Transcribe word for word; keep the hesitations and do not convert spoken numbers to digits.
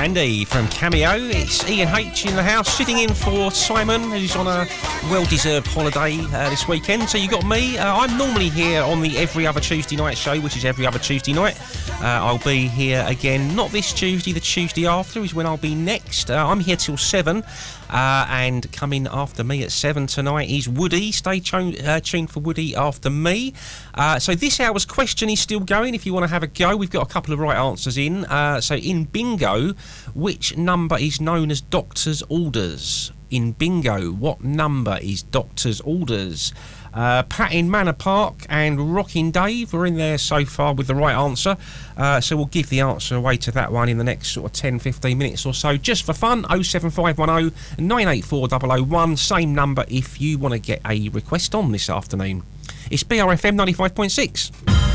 Candy from Cameo. It's Ian H in the house, sitting in for Simon, who's on a well-deserved holiday uh, this weekend. So you got me. Uh, I'm normally here on the Every Other Tuesday Night show, which is every other Tuesday night. Uh, I'll be here again, not this Tuesday, the Tuesday after is when I'll be next. Uh, I'm here till seven. Uh, and coming after me at seven tonight is Woody. Stay tuned, uh, tuned for Woody after me. Uh, so this hour's question is still going. If you want to have a go, we've got a couple of right answers in. Uh, so in bingo, which number is known as doctor's orders? In bingo, what number is doctor's orders? Uh, Pat in Manor Park and Rockin' Dave are in there so far with the right answer. Uh, so we'll give the answer away to that one in the next sort of ten fifteen minutes or so, just for fun. oh seven five one oh nine eight four oh oh one, same number if you want to get a request on this afternoon. It's B R F M ninety-five point six.